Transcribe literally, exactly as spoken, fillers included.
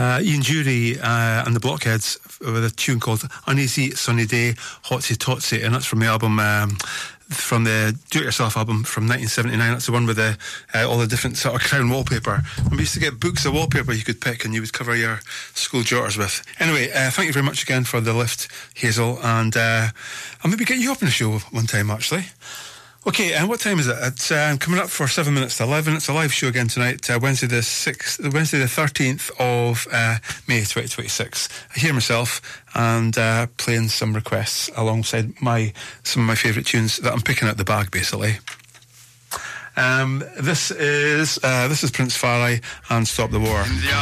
uh, Ian Dury uh, and the Blockheads with a tune called Uneasy Sunny Day, Hotsy Totsy, and that's from the album, um, from the Do-It-Yourself album from nineteen seventy-nine. That's the one with the uh, all the different sort of Crown wallpaper. And we used to get books of wallpaper you could pick and you would cover your school jotters with. Anyway, uh, thank you very much again for the lift, Hazel, and uh, I'll maybe get you up on the show one time, actually. Okay, and what time is it? It's um, coming up for seven minutes to eleven. It's a live show again tonight, uh, Wednesday the sixth, Wednesday the thirteenth of uh, May, twenty twenty-six. I hear myself and uh, playing some requests alongside my some of my favourite tunes that I'm picking out the bag, basically. Um, this is uh, this is Prince Farai and Stop the War.